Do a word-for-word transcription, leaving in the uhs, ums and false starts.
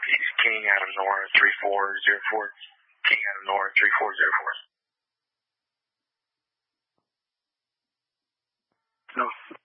He's King Adam North, three four zero four. King Adam North, three four zero four. No.